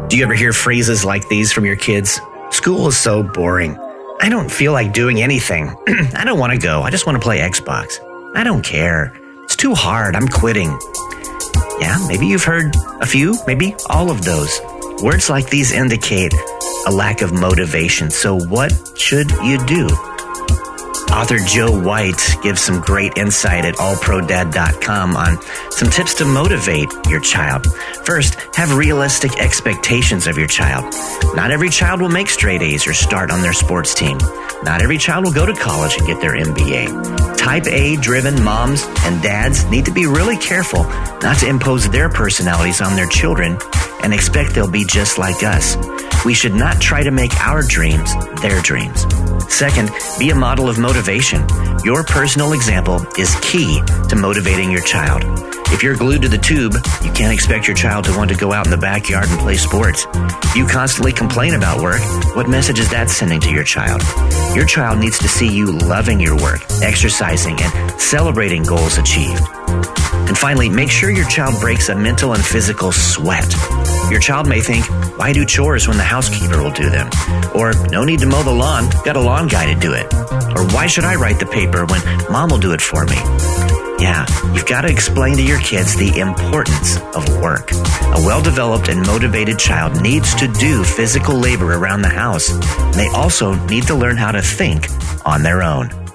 Do you ever hear phrases like these from your kids? School is so boring. I don't feel like doing anything. I don't want to go. I just want to play Xbox. I don't care. It's too hard. I'm quitting. Yeah, maybe you've heard a few, maybe all of those. Words like these indicate a lack of motivation. So what should you do? Author Joe White gives some great insight at allprodad.com on some tips to motivate your child. First, have realistic expectations of your child. Not every child will make straight A's or start on their sports team. Not every child will go to college and get their MBA. Type A-driven moms and dads need to be really careful not to impose their personalities on their children and expect they'll be just like us. We should not try to make our dreams their dreams. Second, be a model of motivation. Your personal example is key to motivating your child. If you're glued to the tube, you can't expect your child to want to go out in the backyard and play sports. If you constantly complain about work, what message is that sending to your child? Your child needs to see you loving your work, exercising, and celebrating goals achieved. And finally, make sure your child breaks a mental and physical sweat. Your child may think, why do chores when the housekeeper will do them? Or, no need to mow the lawn, got a lawn guy to do it. Or, why should I write the paper when mom will do it for me? Yeah, you've got to explain to your kids the importance of work. A well-developed and motivated child needs to do physical labor around the house. They also need to learn how to think on their own.